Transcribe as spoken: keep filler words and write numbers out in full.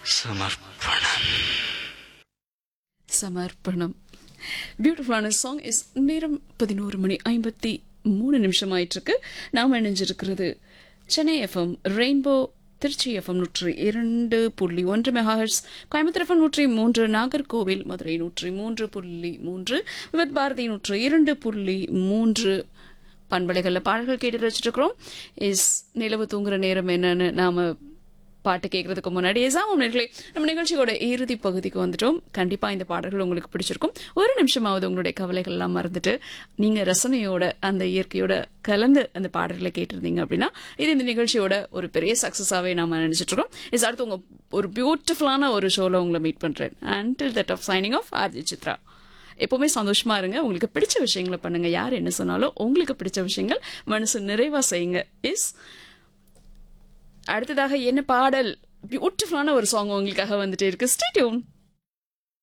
சமர்ப்பணம் சமர்ப்பணம் பியூட்டிஃபுல்லான சாங் இஸ். நேரம் பதினோரு மணி ஐம்பத்தி மூணு நிமிஷம் ஆயிட்டிருக்கு. நாம் இணைஞ்சிருக்கிறது Chennai FM rainbow, Trichy FM நூற்றி இரண்டு புள்ளி ஒன்று மெகாஹெர்ட்ஸ், கோயம்புத்தூர் எஃப்எம் நூற்றி மூன்று, நாகர்கோவில் மதுரை நூற்றி மூன்று புள்ளி மூன்று, விவத் பாரதி நூற்றி இரண்டு புள்ளி மூன்று பண்பலைகளில் பாடல்கள் கேட்டு வச்சுட்டு இருக்கிறோம். இஸ் நிலவு தூங்குற நேரம் என்னன்னு நாம பாட்டு கேட்கறதுக்கு முன்னாடி எசாம் நேர்களே நம்ம நிகழ்ச்சியோட இறுதி பகுதிக்கு வந்துட்டோம். கண்டிப்பா இந்த பாடல்கள் உங்களுக்கு பிடிச்சிருக்கும். ஒரு நிமிஷமாவது உங்களுடைய கவலைகள் எல்லாம் மறந்துட்டு நீங்க ரசனையோட அந்த இயற்கையோட கலந்து அந்த பாடல்களை கேட்டிருந்தீங்க அப்படின்னா இது இந்த நிகழ்ச்சியோட ஒரு பெரிய சக்சஸாவே நாம நினைச்சிட்டு இருக்கோம். இஸ் அடுத்து உங்க ஒரு பியூட்டிஃபுல்லான ஒரு ஷோல உங்களை மீட் பண்றேன். Until that of signing off RJ Chitra. எப்பவுமே சந்தோஷமா இருங்க. உங்களுக்கு பிடிச்ச விஷயங்களை பண்ணுங்க. யார் என்ன சொன்னாலும் உங்களுக்கு பிடிச்ச விஷயங்கள் மனசு நிறைவா செய்யுங்க. இஸ் அடுத்ததாக என்ன பாடல், பியூட்டிஃபுல்லான ஒரு சாங் உங்களுக்காக வந்துட்டே இருக்கு. Stay tune.